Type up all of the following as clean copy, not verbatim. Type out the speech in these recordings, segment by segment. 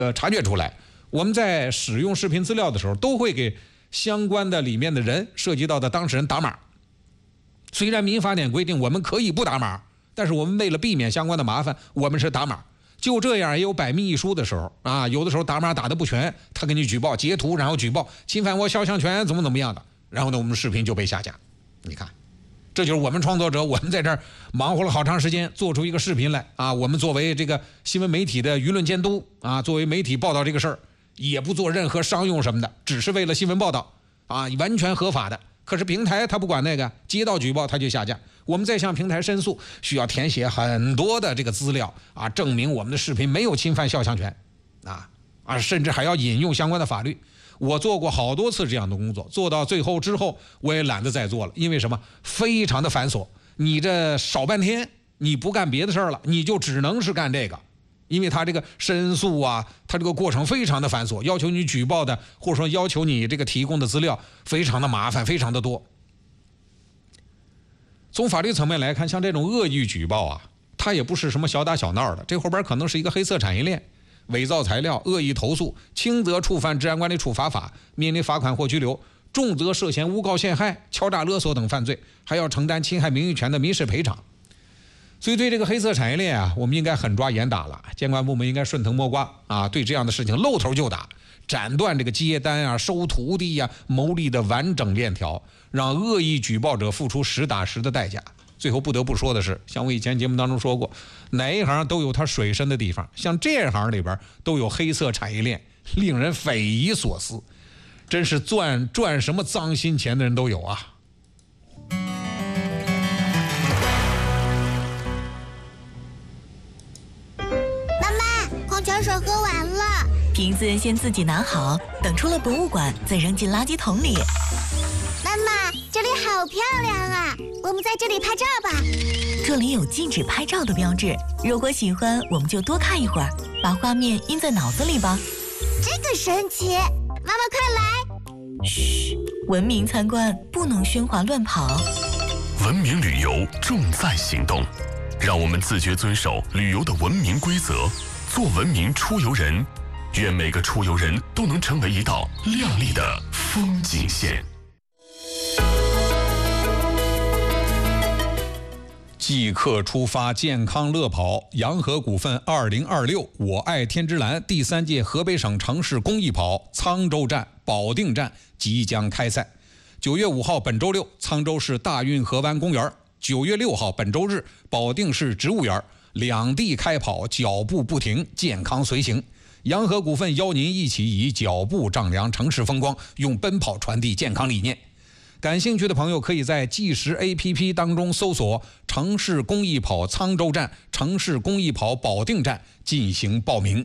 察觉出来。我们在使用视频资料的时候，都会给相关的里面的人涉及到的当事人打码。虽然民法典规定我们可以不打码，但是我们为了避免相关的麻烦，我们是打码。就这样也有百密一疏的时候啊，有的时候打码打得不全，他给你举报截图，然后举报侵犯我肖像权怎么样的，然后呢我们视频就被下架。你看，这就是我们创作者，我们在这儿忙活了好长时间，做出一个视频来啊。我们作为这个新闻媒体的舆论监督啊，作为媒体报道这个事儿，也不做任何商用什么的，只是为了新闻报道啊，完全合法的。可是平台他不管那个，接到举报他就下架。我们再向平台申诉，需要填写很多的这个资料啊，证明我们的视频没有侵犯肖像权甚至还要引用相关的法律。我做过好多次这样的工作，做到最后之后我也懒得再做了，因为什么？非常的繁琐。你这少半天，你不干别的事儿了，你就只能是干这个。因为他这个申诉啊，他这个过程非常的繁琐，要求你举报的或者说要求你这个提供的资料非常的麻烦，非常的多。从法律层面来看，像这种恶意举报啊，它也不是什么小打小闹的，这后边可能是一个黑色产业链，伪造材料、恶意投诉，轻则触犯治安管理处罚法，面临罚款或拘留，重则涉嫌诬告陷害、敲诈勒索等犯罪，还要承担侵害名誉权的民事赔偿。所以对这个黑色产业链啊，我们应该狠抓严打了，监管部门应该顺藤摸瓜啊，对这样的事情露头就打，斩断这个接单啊、收徒弟啊、牟利的完整链条，让恶意举报者付出实打实的代价。最后不得不说的是，像我以前节目当中说过，哪一行都有它水深的地方，像这行里边都有黑色产业链，令人匪夷所思，真是赚什么脏心钱的人都有啊。 矿泉水喝完了， 瓶子先自己拿好，等出了博物馆再扔进垃圾桶里。 妈妈，这里好漂亮啊，我们在这里拍照吧。 这里有禁止拍照的标志，如果喜欢我们就多看一会儿，把画面印在脑子里吧。 这个神奇，妈妈快来。 嘘，文明参观不能喧哗乱跑。 文明旅游重在行动，让我们自觉遵守旅游的文明规则，做文明出游人。愿每个出游人都能成为一道亮丽的风景线。 即刻出发健康乐跑，洋河股份2026我爱天之蓝第3届河北省城市公益跑沧州站、保定站即将开赛。9月5号本周六，沧州市大运河湾公园；9月6号本周日，保定市植物园，两地开跑，脚步不停，健康随行。洋河股份邀您一起以脚步丈量城市风光，用奔跑传递健康理念。感兴趣的朋友可以在计时 APP 当中搜索城市公益跑沧州站、城市公益跑保定站进行报名。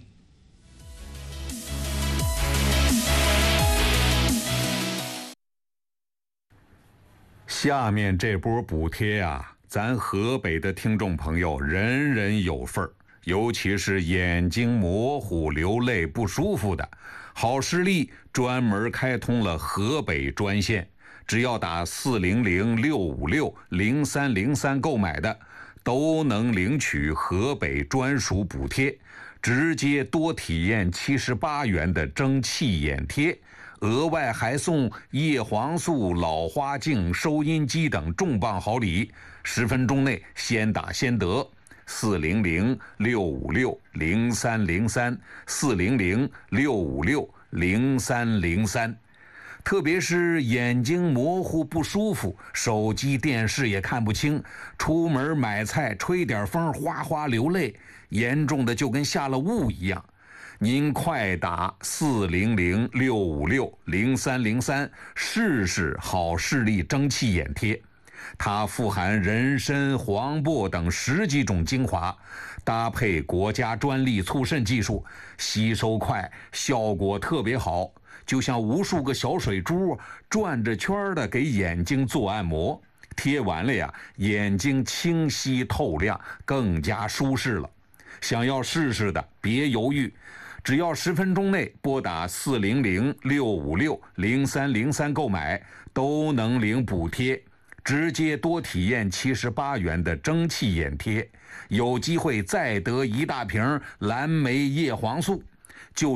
下面这波补贴啊，咱河北的听众朋友人人有份儿。尤其是眼睛模糊、流泪不舒服的，好视力专门开通了河北专线，只要打400-656-0303购买的，都能领取河北专属补贴，直接多体验78元的蒸汽眼贴，额外还送叶黄素、老花镜、收音机等重磅好礼，10分钟内先打先得。400-656-0303，400-656-0303。特别是眼睛模糊不舒服，手机电视也看不清，出门买菜吹点风哗哗流泪，严重的就跟下了雾一样。您快打400-656-0303试试好视力蒸汽眼贴。它富含人参、黄柏等10几种精华，搭配国家专利促渗技术，吸收快，效果特别好，就像无数个小水珠转着圈的给眼睛做按摩，贴完了呀，眼睛清晰透亮，更加舒适了。想要试试的别犹豫，只要10分钟内拨打400-656-0303购买，都能领补贴，直接多体验78元的蒸汽眼贴，有机会再得1大瓶蓝莓叶黄素。